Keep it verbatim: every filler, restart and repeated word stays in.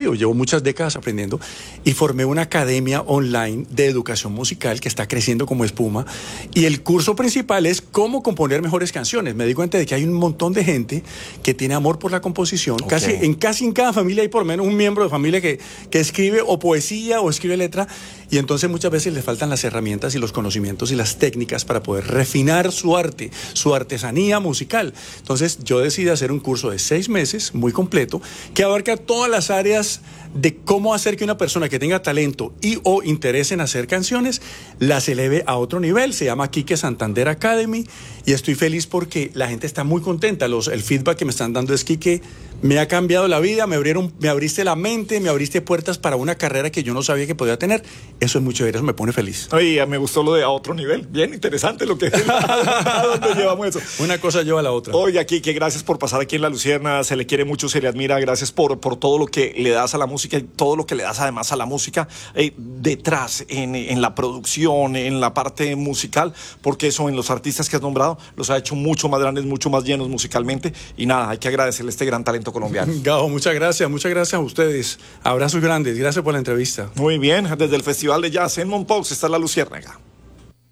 aprendido, llevo muchas décadas aprendiendo y formé una academia online de educación musical que está creciendo como espuma y el curso principal es cómo componer mejores canciones. Me di cuenta de que hay un montón de gente que tiene amor por la composición. Okay. Casi, en casi en cada familia hay por lo menos un miembro de familia que, que escribe o poesía o escribe letra y entonces muchas veces les faltan las herramientas y los conocimientos y las técnicas para poder refinar su arte, su artesanía musical. Entonces yo decidí hacer un curso de seis meses muy completo que abarca todas las áreas de cómo hacer que una persona que tenga talento y o interés en hacer canciones las eleve a otro nivel. Se llama Quique Santander Academy y estoy feliz porque la gente está muy contenta. Los, el feedback que me están dando es: Quique, me ha cambiado la vida, me abrieron, me abriste la mente, me abriste puertas para una carrera que yo no sabía que podía tener. Eso es muy chévere, eso me pone feliz. Oye, me gustó lo de a otro nivel. Bien interesante lo que ¿a dónde llevamos eso? Una cosa lleva a la otra. Oye, Quique, gracias por pasar aquí en La Luciérnaga. Se le quiere mucho, se le admira. Gracias por, por todo lo que le das a la música y todo lo que le das además a la música eh, detrás, en, en la producción, en la parte musical, porque eso en los artistas que has nombrado los ha hecho mucho más grandes, mucho más llenos musicalmente. Y nada, hay que agradecerle este gran talento colombiano. Gao, muchas gracias, muchas gracias a ustedes. Abrazos grandes, gracias por la entrevista. Muy bien, desde el Festival de Jazz en Mompox está La Luciérnaga.